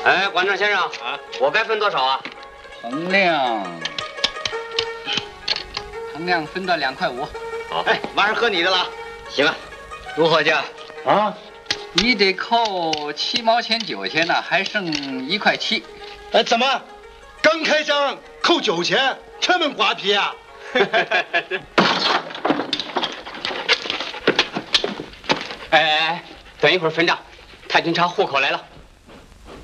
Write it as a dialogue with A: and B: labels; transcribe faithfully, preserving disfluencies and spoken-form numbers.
A: 哎，馆长先生啊，我该分多少啊？
B: 衡量，衡量分到两块五。
A: 好，哎，晚上喝你的了。行啊，如何价？
B: 啊，你得扣七毛钱酒钱呢，还剩一块七。
C: 哎，怎么？刚开张扣酒钱，这么瓜皮啊？
A: 哎哎哎，等一会儿分账，太君查户口来了。